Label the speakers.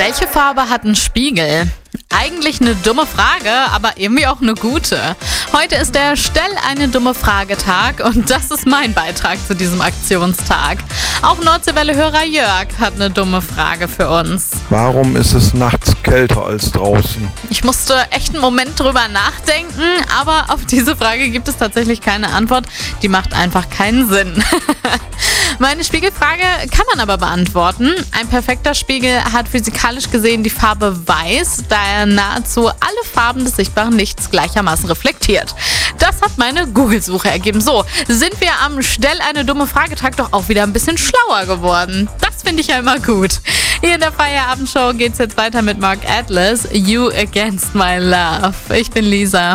Speaker 1: Welche Farbe hat ein Spiegel? Eigentlich eine dumme Frage, aber irgendwie auch eine gute. Heute ist der Stell eine dumme Frage-Tag und das ist mein Beitrag zu diesem Aktionstag. Auch Nordseewelle-Hörer Jörg hat eine dumme Frage für uns.
Speaker 2: Warum ist es nachts kälter als draußen?
Speaker 1: Ich musste echt einen Moment drüber nachdenken, aber auf diese Frage gibt es tatsächlich keine Antwort. Die macht einfach keinen Sinn. Meine Spiegelfrage kann man aber beantworten. Ein perfekter Spiegel hat physikalisch gesehen die Farbe weiß, da er nahezu alle Farben des sichtbaren Lichts gleichermaßen reflektiert. Das hat meine Google-Suche ergeben. So, sind wir am Stell eine dumme Frage-Tag doch auch wieder ein bisschen schlauer geworden. Das finde ich ja immer gut. Hier in der Feierabendshow geht's jetzt weiter mit Mark Atlas, You Against My Love. Ich bin Lisa.